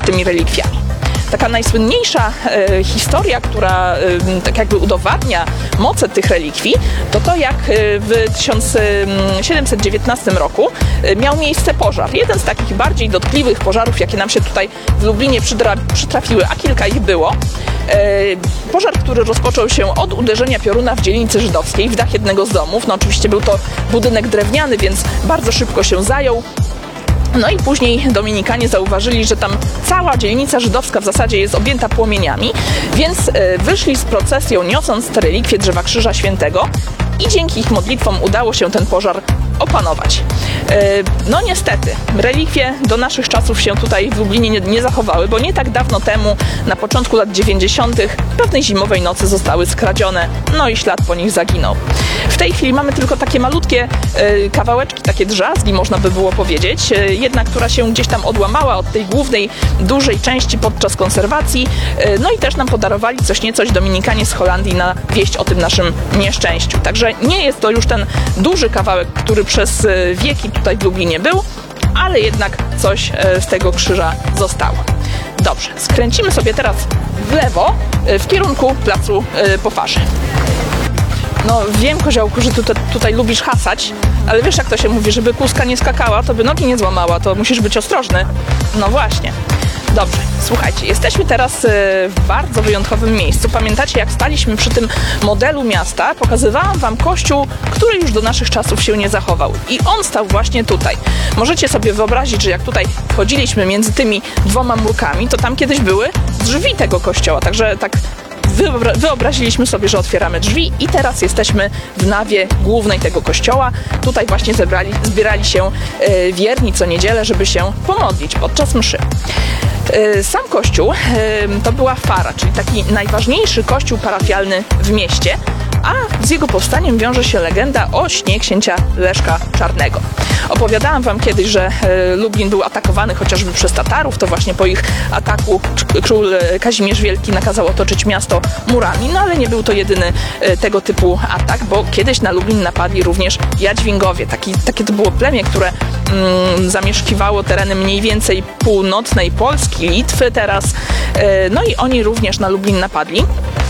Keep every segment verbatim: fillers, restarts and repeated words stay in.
przed tymi relikwiami. Taka najsłynniejsza e, historia, która e, tak jakby udowadnia moce tych relikwii, to to, jak w tysiąc siedemset dziewiętnastym roku e, miał miejsce pożar. Jeden z takich bardziej dotkliwych pożarów, jakie nam się tutaj w Lublinie przydra, przytrafiły, a kilka ich było. E, pożar, który rozpoczął się od uderzenia pioruna w dzielnicy żydowskiej, w dach jednego z domów. No oczywiście był to budynek drewniany, więc bardzo szybko się zajął. No i później Dominikanie zauważyli, że tam cała dzielnica żydowska w zasadzie jest objęta płomieniami, więc wyszli z procesją, niosąc te relikwie drzewa Krzyża Świętego i dzięki ich modlitwom udało się ten pożar opanować. No niestety, relikwie do naszych czasów się tutaj w Lublinie nie, nie zachowały, bo nie tak dawno temu, na początku lat dziewięćdziesiątych, pewnej zimowej nocy zostały skradzione, no i ślad po nich zaginął. W tej chwili mamy tylko takie malutkie e, kawałeczki, takie drzazgi, można by było powiedzieć. E, jedna, która się gdzieś tam odłamała od tej głównej, dużej części podczas konserwacji. E, no i też nam podarowali coś niecoś Dominikanie z Holandii na wieść o tym naszym nieszczęściu. Także nie jest to już ten duży kawałek, który przez e, wieki tutaj w Lublinie był, ale jednak coś e, z tego krzyża zostało. Dobrze, skręcimy sobie teraz w lewo, e, w kierunku placu e, Po Farze. No wiem, Koziołku, że tutaj, tutaj lubisz hasać, ale wiesz jak to się mówi, żeby kózka nie skakała, to by nogi nie złamała, to musisz być ostrożny. No właśnie. Dobrze, słuchajcie, jesteśmy teraz w bardzo wyjątkowym miejscu. Pamiętacie, jak staliśmy przy tym modelu miasta, pokazywałam wam kościół, który już do naszych czasów się nie zachował. I on stał właśnie tutaj. Możecie sobie wyobrazić, że jak tutaj wchodziliśmy między tymi dwoma murkami, to tam kiedyś były drzwi tego kościoła, także tak wyobraziliśmy sobie, że otwieramy drzwi i teraz jesteśmy w nawie głównej tego kościoła. Tutaj właśnie zebrali, zbierali się wierni co niedzielę, żeby się pomodlić podczas mszy. Sam kościół to była fara, czyli taki najważniejszy kościół parafialny w mieście, a z jego powstaniem wiąże się legenda o śnie księcia Leszka Czarnego. Opowiadałam wam kiedyś, że Lublin był atakowany chociażby przez Tatarów, to właśnie po ich ataku król Kazimierz Wielki nakazał otoczyć miasto murami, no ale nie był to jedyny tego typu atak, bo kiedyś na Lublin napadli również Jadźwingowie. Taki, takie to było plemię, które mm, zamieszkiwało tereny mniej więcej północnej Polski, Litwy teraz, no i oni również na Lublin napadli.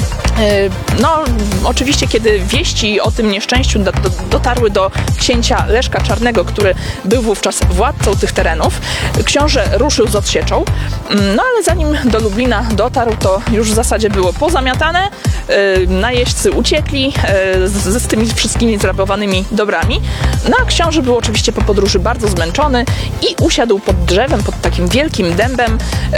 No, oczywiście, kiedy wieści o tym nieszczęściu do, do, dotarły do księcia Leszka Czarnego, który był wówczas władcą tych terenów, książę ruszył z odsieczą, no ale zanim do Lublina dotarł, to już w zasadzie było pozamiatane, najeźdźcy uciekli z, z tymi wszystkimi zrabowanymi dobrami, no a książę był oczywiście po podróży bardzo zmęczony i usiadł pod drzewem, pod takim wielkim dębem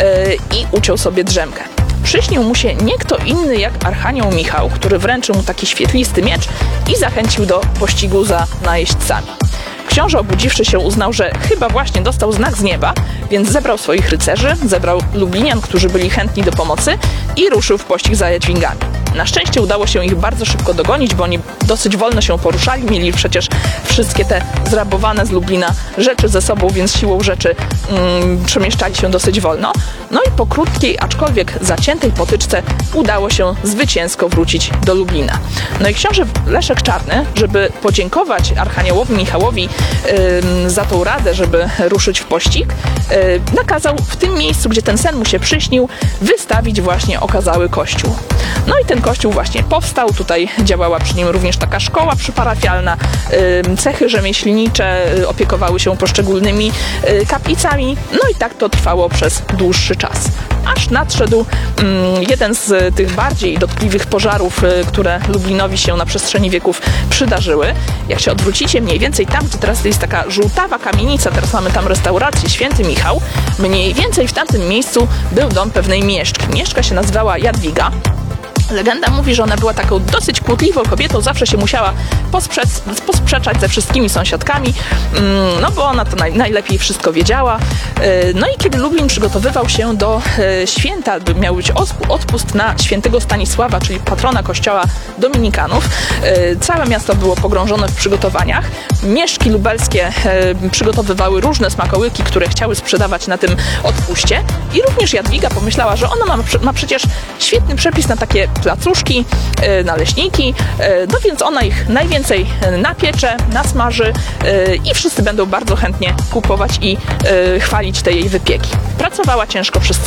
i uciął sobie drzemkę. Przyśnił mu się nie kto inny jak Archanioł Michał, który wręczył mu taki świetlisty miecz i zachęcił do pościgu za najeźdźcami. Książę, obudziwszy się, uznał, że chyba właśnie dostał znak z nieba, więc zebrał swoich rycerzy, zebrał Lublinian, którzy byli chętni do pomocy i ruszył w pościg za Jadźwingami. Na szczęście udało się ich bardzo szybko dogonić, bo oni dosyć wolno się poruszali, mieli przecież wszystkie te zrabowane z Lublina rzeczy ze sobą, więc siłą rzeczy mm, przemieszczali się dosyć wolno. No i po krótkiej, aczkolwiek zaciętej potyczce udało się zwycięsko wrócić do Lublina. No i książę Leszek Czarny, żeby podziękować Archaniołowi Michałowi yy, za tą radę, żeby ruszyć w pościg, yy, nakazał w tym miejscu, gdzie ten sen mu się przyśnił, wystawić właśnie okazały kościół. No i ten kościół właśnie powstał, tutaj działała przy nim również taka szkoła przyparafialna, cechy rzemieślnicze opiekowały się poszczególnymi kaplicami, no i tak to trwało przez dłuższy czas. Aż nadszedł jeden z tych bardziej dotkliwych pożarów, które Lublinowi się na przestrzeni wieków przydarzyły. Jak się odwrócicie mniej więcej tam, gdzie teraz jest taka żółtawa kamienica, teraz mamy tam restaurację Święty Michał, mniej więcej w tamtym miejscu był dom pewnej mieszczki. Mieszczka się nazywała Jadwiga. Legenda mówi, że ona była taką dosyć kłótliwą kobietą, zawsze się musiała posprzec, posprzeczać ze wszystkimi sąsiadkami, no bo ona to naj, najlepiej wszystko wiedziała. No i kiedy Lublin przygotowywał się do święta, miał być odpust na świętego Stanisława, czyli patrona kościoła dominikanów, całe miasto było pogrążone w przygotowaniach. Mieszki lubelskie przygotowywały różne smakołyki, które chciały sprzedawać na tym odpuście i również Jadwiga pomyślała, że ona ma, ma przecież świetny przepis na takie placuszki, naleśniki, no więc ona ich najwięcej napiecze, nasmaży i wszyscy będą bardzo chętnie kupować i chwalić te jej wypieki. Pracowała ciężko przez